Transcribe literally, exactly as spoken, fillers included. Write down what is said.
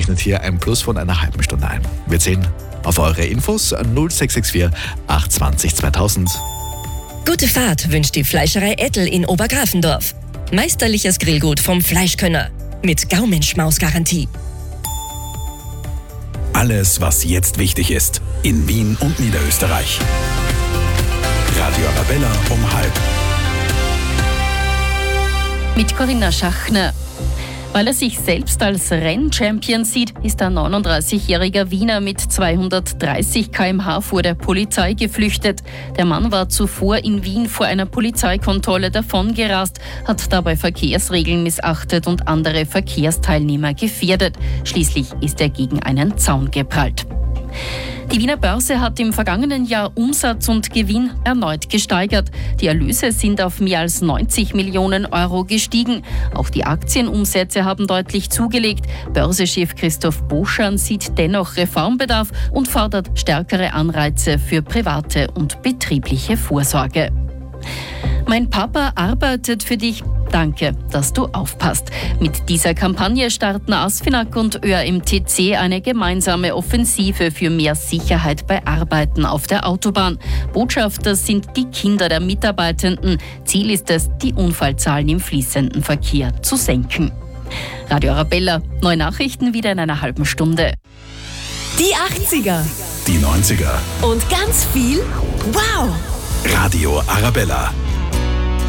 rechnet hier ein Plus von einer halben Stunde ein. Wir zählen auf eure Infos null sechs sechs vier acht zwei null zweitausend. Gute Fahrt wünscht die Fleischerei Ettel in Obergrafendorf. Meisterliches Grillgut vom Fleischkönner mit Gaumenschmaus-Garantie. Alles, was jetzt wichtig ist, in Wien und Niederösterreich. Radio Arabella um halb. Mit Corinna Schachner. Weil er sich selbst als Rennchampion sieht, ist ein neununddreißigjähriger Wiener mit zweihundertdreißig Kilometer pro Stunde vor der Polizei geflüchtet. Der Mann war zuvor in Wien vor einer Polizeikontrolle davongerast, hat dabei Verkehrsregeln missachtet und andere Verkehrsteilnehmer gefährdet. Schließlich ist er gegen einen Zaun geprallt. Die Wiener Börse hat im vergangenen Jahr Umsatz und Gewinn erneut gesteigert. Die Erlöse sind auf mehr als neunzig Millionen Euro gestiegen. Auch die Aktienumsätze haben deutlich zugelegt. Börsechef Christoph Boschan sieht dennoch Reformbedarf und fordert stärkere Anreize für private und betriebliche Vorsorge. Mein Papa arbeitet für dich. Danke, dass du aufpasst. Mit dieser Kampagne starten ASFINAG und Ö R M T C eine gemeinsame Offensive für mehr Sicherheit bei Arbeiten auf der Autobahn. Botschafter sind die Kinder der Mitarbeitenden. Ziel ist es, die Unfallzahlen im fließenden Verkehr zu senken. Radio Arabella, neue Nachrichten wieder in einer halben Stunde. Die achtziger Die neunziger und ganz viel Wow! Radio Arabella.